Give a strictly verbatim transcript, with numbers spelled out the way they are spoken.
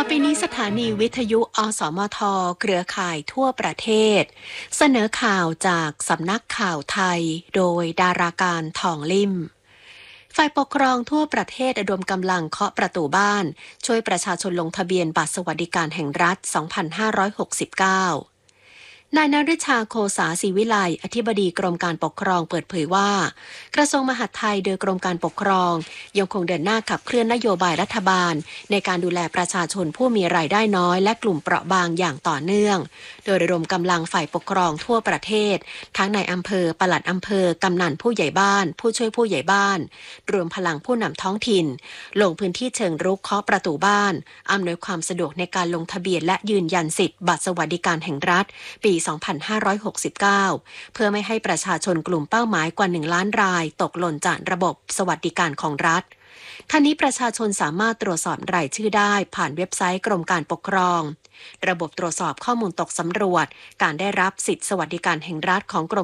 ไปนี้สถานีวิทยุอสมทเครือข่ายทั่วประเทศเสนอข่าวจากสำนักข่าวไทยโดยดาราการทองลิ่มฝ่ายปกครองทั่วประเทศระดมกำลังเคาะประตูบ้านช่วยประชาชนลงทะเบียนบัตรสวัสดิการแห่งรัฐ สองพันห้าร้อยหกสิบเก้า นายนฤชาโคสาศรีวิไลอธิบดีกรมการปกครองเปิดเผยว่ากระทรวงมหาดไทยโดยกรมการปกครองยังคงเดินหน้าขับเคลื่อนนโยบายรัฐบาลในการดูแลประชาชนผู้มีรายได้น้อยและกลุ่มเปราะบางอย่างต่อเนื่องโดยระดมกำลังฝ่ายปกครองทั่วประเทศทั้งในอำเภอปลัดอำเภอกำนันผู้ใหญ่บ้านผู้ช่วยผู้ใหญ่บ้านรวมพลังผู้นำท้องถิ่นลงพื้นที่เชิงรุกเคาะประตูบ้านอำนวยความสะดวกในการลงทะเบียนและยืนยันสิทธิ์บัตรสวัสดิการแห่งรัฐปี สองพันห้าร้อยหกสิบเก้า เพื่อไม่ให้ประชาชนกลุ่มเป้าหมายกว่าหนึ่งล้านรายตกหล่นจากระบบสวัสดิการของรัฐทั้งนี้ประชาชนสามารถตรวจสอบรายชื่อได้ผ่านเว็บไซต์กรมการปกครองระบบตรวจสอบข้อมูลตกสำรวจการได้รับสิทธิสวัสดิการแห่งรัฐของกรม